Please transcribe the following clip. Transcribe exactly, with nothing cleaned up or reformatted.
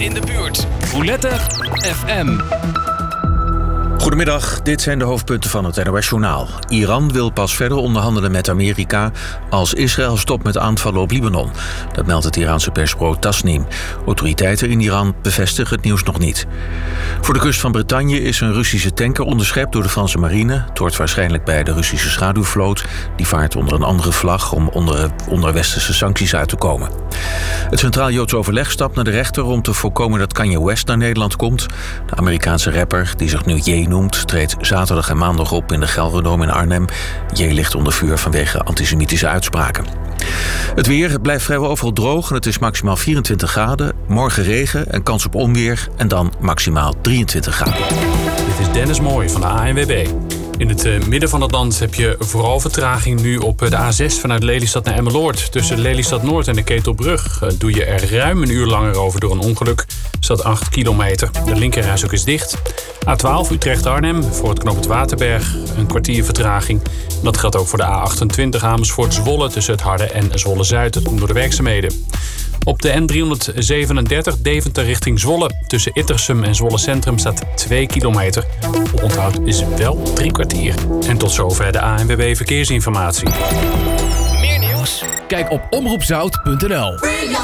in de buurt. Roulette F M. Goedemiddag, dit zijn de hoofdpunten van het N O S-journaal. Iran wil pas verder onderhandelen met Amerika als Israël stopt met aanvallen op Libanon. Dat meldt het Iraanse persbureau Tasnim. Autoriteiten in Iran bevestigen het nieuws nog niet. Voor de kust van Bretagne is een Russische tanker onderschept door de Franse marine. Het hoort waarschijnlijk bij de Russische schaduwvloot. Die vaart onder een andere vlag om onder, onder westerse sancties uit te komen. Het Centraal Joods Overleg stapt naar de rechter om te voorkomen dat Kanye West naar Nederland komt. De Amerikaanse rapper, die zich nu Ye noemt, treedt zaterdag en maandag op in de Gelredome in Arnhem. Ye ligt onder vuur vanwege antisemitische uitspraken. Het weer blijft vrijwel overal droog en het is maximaal vierentwintig graden. Morgen regen en kans op onweer en dan maximaal drieëntwintig graden. Dit is Dennis Mooij van de A N W B. In het uh, midden van het land heb je vooral vertraging nu op de A zes vanuit Lelystad naar Emmeloord. Tussen Lelystad Noord en de Ketelbrug uh, doe je er ruim een uur langer over door een ongeluk. Staat acht kilometer. De linkerrijstrook is dicht. A twaalf Utrecht-Arnhem voor het knooppunt Waterberg. Een kwartier vertraging. Dat geldt ook voor de A achtentwintig Amersfoort-Zwolle tussen het Harde en Zwolle-Zuid. Dat komt door de werkzaamheden. Op de N driehonderdzevenendertig Deventer richting Zwolle. Tussen Ittersum en Zwolle Centrum staat twee kilometer. Onthoud is wel drie kwartier. En tot zover de A N W B Verkeersinformatie. Meer nieuws? Kijk op omroep zout punt n l.